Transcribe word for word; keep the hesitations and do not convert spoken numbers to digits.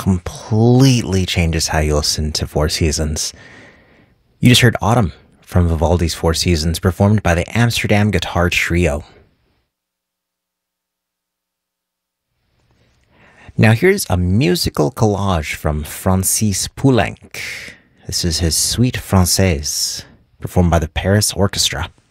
completely changes how you listen to Four Seasons. You just heard Autumn from Vivaldi's Four Seasons, performed by the Amsterdam Guitar Trio. Now here's a musical collage from Francis Poulenc. This is his Suite Française, performed by the Paris Orchestra.